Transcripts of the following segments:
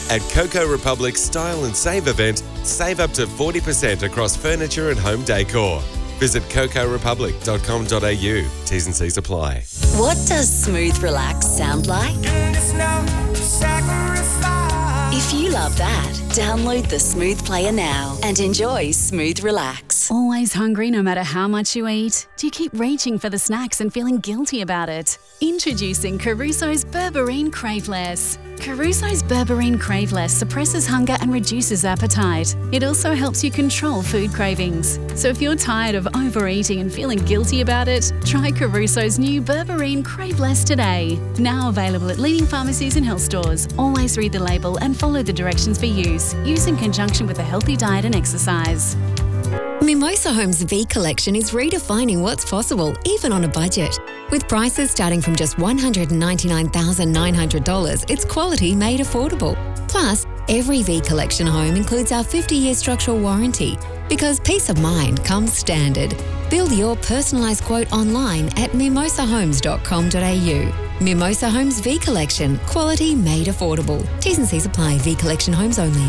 At Coco Republic's Style and Save event, save up to 40% across furniture and home decor. Visit cocorepublic.com.au. T's and C's apply. What does smooth relax sound like? If you love that, download the Smooth Player now and enjoy Smooth Relax. Always hungry no matter how much you eat? Do you keep reaching for the snacks and feeling guilty about it? Introducing Caruso's Berberine Craveless. Caruso's Berberine Craveless suppresses hunger and reduces appetite. It also helps you control food cravings. So if you're tired of overeating and feeling guilty about it, try Caruso's new Berberine Craveless today. Now available at leading pharmacies and health stores. Always read the label and follow the directions for use. Use in conjunction with a healthy diet and exercise. Mimosa Homes V Collection is redefining what's possible, even on a budget. With prices starting from just $199,900, it's quality made affordable. Plus, every V Collection home includes our 50-year structural warranty, because peace of mind comes standard. Build your personalised quote online at mimosahomes.com.au. Mimosa Homes V Collection, quality made affordable. T's and C's apply. V Collection homes only.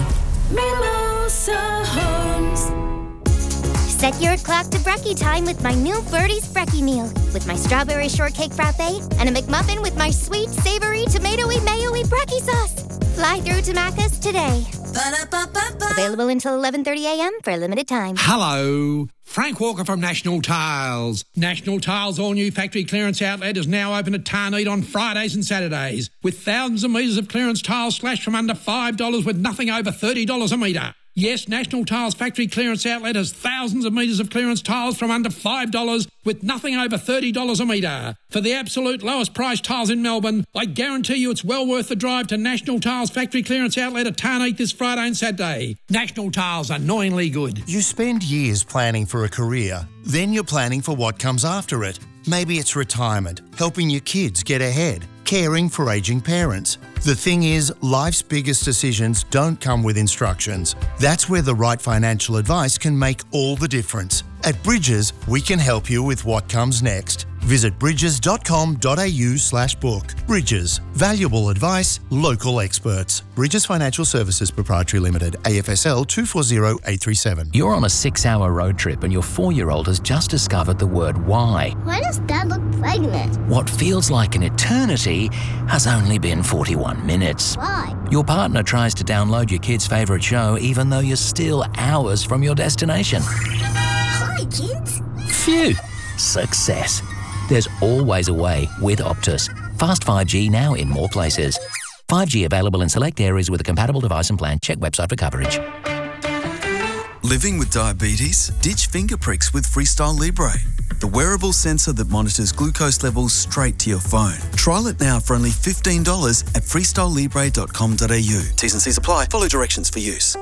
Mimosa Homes. Set your clock to brekkie time with my new Birdie's Brekkie meal, with my strawberry shortcake frappe and a McMuffin with my sweet, savoury, tomatoey, mayo-y brekkie sauce. Fly through to Macca's today. Ba-da-ba-ba-ba. Available until 11:30 a.m. for a limited time. Hello, Frank Walker from National Tiles. National Tiles' all-new factory clearance outlet is now open at Tarneed on Fridays and Saturdays, with thousands of metres of clearance tiles slashed from under $5 with nothing over $30 a metre. Yes, National Tiles Factory Clearance Outlet has thousands of metres of clearance tiles from under $5 with nothing over $30 a metre. For the absolute lowest price tiles in Melbourne, I guarantee you it's well worth the drive to National Tiles Factory Clearance Outlet at Tarneed this Friday and Saturday. National Tiles, annoyingly good. You spend years planning for a career, then you're planning for what comes after it. Maybe it's retirement, helping your kids get ahead, caring for ageing parents. The thing is, life's biggest decisions don't come with instructions. That's where the right financial advice can make all the difference. At Bridges, we can help you with what comes next. Visit bridges.com.au/book. Bridges. Valuable advice, local experts. Bridges Financial Services Proprietary Limited, AFSL 240837. You're on a 6-hour road trip and your 4-year-old has just discovered the word why. Why does Dad look pregnant? What feels like an eternity has only been 41 minutes. Why? Your partner tries to download your kid's favourite show even though you're still hours from your destination. Hi, kids. Phew! Success. There's always a way with Optus. Fast 5G now in more places. 5G available in select areas with a compatible device and plan. Check website for coverage. Living with diabetes? Ditch finger pricks with Freestyle Libre, the wearable sensor that monitors glucose levels straight to your phone. Trial it now for only $15 at freestylelibre.com.au. T's and C's apply. Follow directions for use.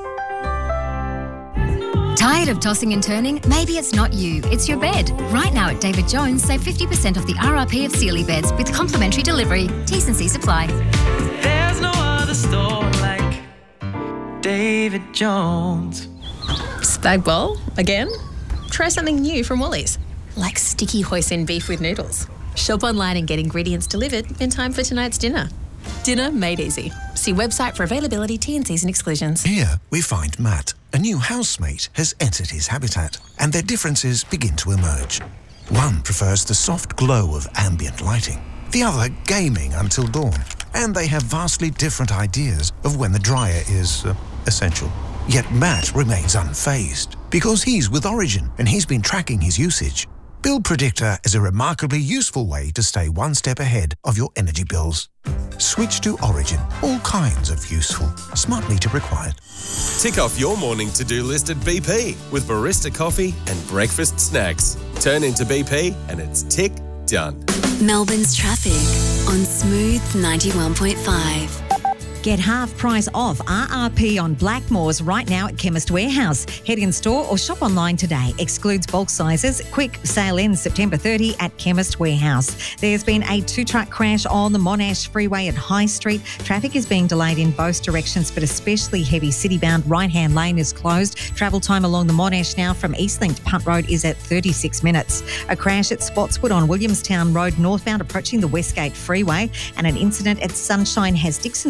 Tired of tossing and turning? Maybe it's not you, it's your bed. Right now at David Jones, save 50% off the RRP of Sealy beds with complimentary delivery. T's and C's apply. There's no other store like David Jones. Spag bowl? Again? Try something new from Woolies, like sticky hoisin beef with noodles. Shop online and get ingredients delivered in time for tonight's dinner. Dinner made easy. See website for availability, T&Cs and exclusions. Here we find Matt. A new housemate has entered his habitat, and their differences begin to emerge. One prefers the soft glow of ambient lighting, the other gaming until dawn, and they have vastly different ideas of when the dryer is essential. Yet Matt remains unfazed, because he's with Origin and he's been tracking his usage. Bill Predictor is a remarkably useful way to stay one step ahead of your energy bills. Switch to Origin. All kinds of useful. Smart meter required. Tick off your morning to-do list at BP with barista coffee and breakfast snacks. Turn into BP and it's tick done. Melbourne's traffic on Smooth 91.5. Get half price off RRP on Blackmores right now at Chemist Warehouse. Head in store or shop online today. Excludes bulk sizes. Quick sale ends September 30 at Chemist Warehouse. There's been a 2-truck crash on the Monash Freeway at High Street. Traffic is being delayed in both directions, but especially heavy city-bound right-hand lane is closed. Travel time along the Monash now from Eastlink to Punt Road is at 36 minutes. A crash at Spotswood on Williamstown Road northbound approaching the Westgate Freeway, and an incident at Sunshine has Dixon Street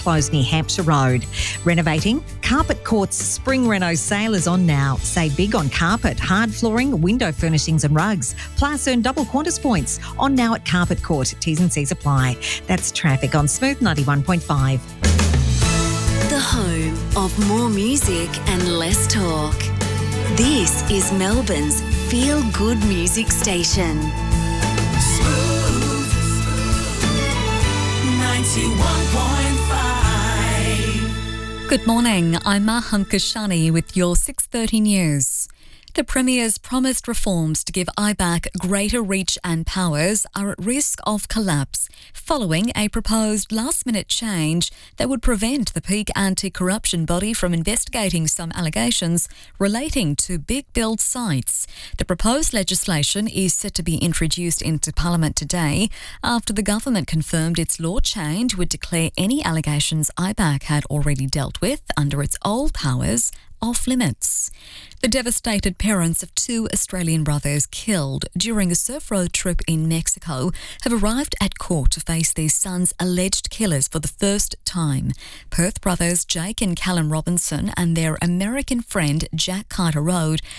closed near Hampshire Road. Renovating? Carpet Court's Spring Reno sale is on now. Save big on carpet, hard flooring, window furnishings and rugs. Plus earn double Qantas points. On now at Carpet Court. T's and C's apply. That's traffic on Smooth 91.5. The home of more music and less talk. This is Melbourne's Feel Good Music Station. Smooth 91.5. Good morning, I'm Maham Kashani with your 6:30 news. The Premier's promised reforms to give IBAC greater reach and powers are at risk of collapse following a proposed last-minute change that would prevent the peak anti-corruption body from investigating some allegations relating to big-build sites. The proposed legislation is set to be introduced into Parliament today after the government confirmed its law change would declare any allegations IBAC had already dealt with under its old powers off limits. The devastated parents of two Australian brothers killed during a surf road trip in Mexico have arrived at court to face their son's alleged killers for the first time. Perth brothers Jake and Callum Robinson and their American friend Jack Carter Road